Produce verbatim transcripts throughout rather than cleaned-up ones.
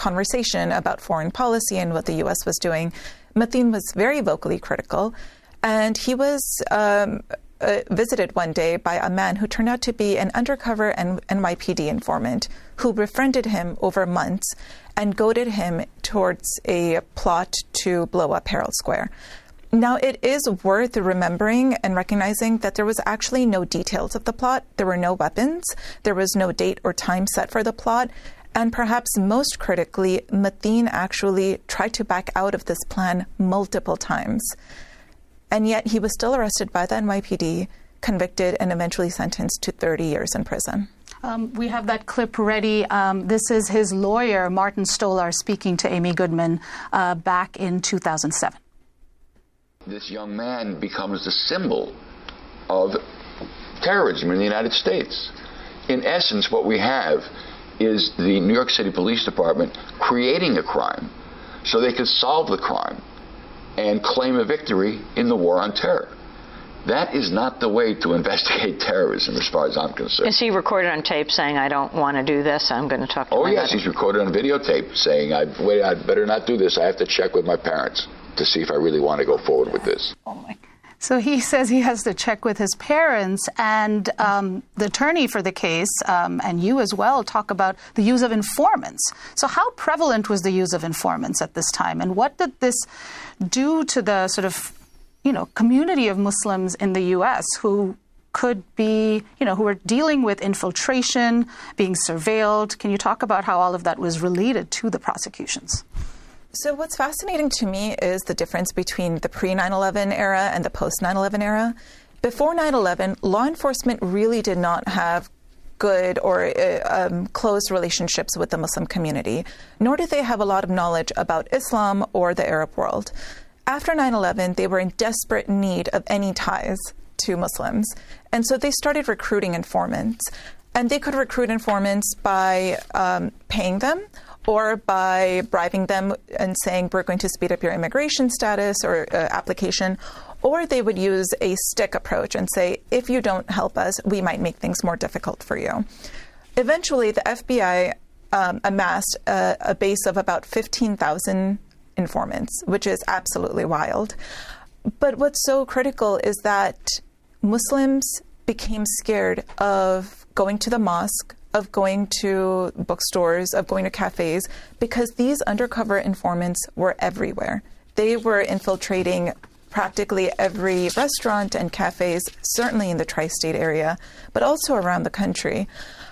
conversation about foreign policy and what the U S was doing, Mateen was very vocally critical. And he was um, uh, visited one day by a man who turned out to be an undercover N Y P D informant who befriended him over months and goaded him towards a plot to blow up Herald Square. Now, it is worth remembering and recognizing that there was actually no details of the plot. There were no weapons. There was no date or time set for the plot. And perhaps most critically, Mateen actually tried to back out of this plan multiple times. And yet he was still arrested by the N Y P D, convicted, and eventually sentenced to thirty years in prison. Um, we have that clip ready. Um, this is his lawyer, Martin Stolar, speaking to Amy Goodman uh, back in two thousand seven. This young man becomes the symbol of terrorism in the United States. In essence, what we have is the New York City Police Department creating a crime so they could solve the crime and claim a victory in the war on terror. That is not the way to investigate terrorism, as far as I'm concerned. Is he recorded on tape saying, I don't want to do this, I'm going to talk to Oh, my yes, mother? He's recorded on videotape saying, I, wait, I'd better not do this. I have to check with my parents to see if I really want to go forward with this. Oh my. So he says he has to check with his parents, and um, the attorney for the case, um, and you as well, talk about the use of informants. So how prevalent was the use of informants at this time, and what did this do to the sort of, you know, community of Muslims in the U S who could be, you know, who were dealing with infiltration, being surveilled? Can you talk about how all of that was related to the prosecutions? So what's fascinating to me is the difference between the pre nine eleven era and the post nine eleven era. Before nine eleven, law enforcement really did not have good or uh, um, close relationships with the Muslim community, nor did they have a lot of knowledge about Islam or the Arab world. After nine eleven, they were in desperate need of any ties to Muslims, and so they started recruiting informants. And they could recruit informants by um, paying them, or by bribing them and saying, we're going to speed up your immigration status or uh, application, or they would use a stick approach and say, if you don't help us, we might make things more difficult for you. Eventually, the F B I um, amassed a, a base of about fifteen thousand informants, which is absolutely wild. But what's so critical is that Muslims became scared of going to the mosque, of going to bookstores, of going to cafes, because these undercover informants were everywhere. They were infiltrating practically every restaurant and cafes, certainly in the tri-state area, but also around the country.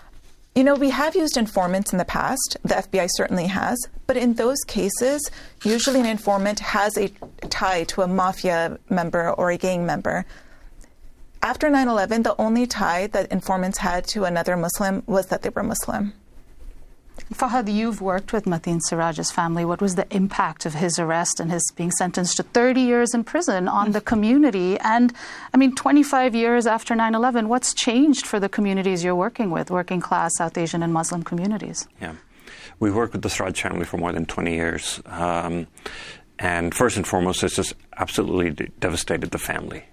You know, we have used informants in the past. The F B I certainly has. But in those cases, usually an informant has a tie to a mafia member or a gang member. After nine eleven, the only tie that informants had to another Muslim was that they were Muslim. Fahad, you've worked with Mateen Siraj's family. What was the impact of his arrest and his being sentenced to thirty years in prison on the community? And, I mean, twenty-five years after nine eleven, what's changed for the communities you're working with, working class, South Asian and Muslim communities? Yeah. We've worked with the Siraj family for more than twenty years. Um, and first and foremost, it's just absolutely devastated the family.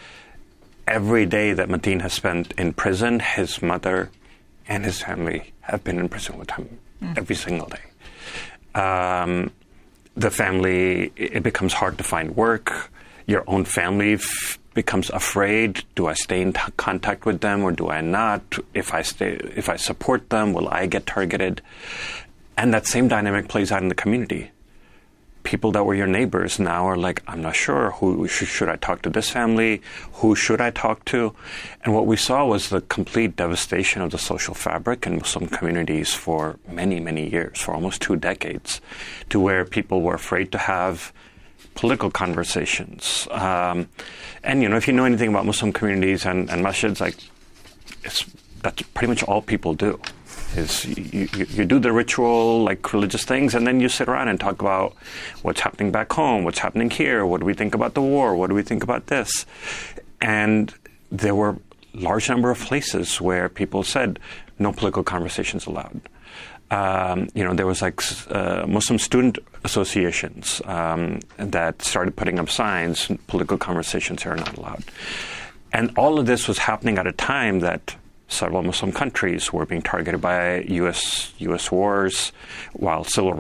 Every day that Mateen has spent in prison, his mother and his family have been in prison with him mm. every single day. Um, the family, it becomes hard to find work. Your own family f- becomes afraid. Do I stay in t- contact with them or do I not? If I stay, if I support them, will I get targeted? And that same dynamic plays out in the community. People that were your neighbors now are like, I'm not sure. Who should, should I talk to this family? Who should I talk to? And what we saw was the complete devastation of the social fabric in Muslim communities for many, many years, for almost two decades, to where people were afraid to have political conversations. Um, and, you know, if you know anything about Muslim communities and, and masjids, like, it's, that's pretty much all people do. Is you, you, you do the ritual, like religious things, and then you sit around and talk about what's happening back home, what's happening here, what do we think about the war, what do we think about this? And there were a large number of places where people said no political conversations allowed. Um, you know, there was like uh, Muslim student associations um, that started putting up signs, political conversations are not allowed. And all of this was happening at a time that several Muslim countries were being targeted by U S U S wars, while civil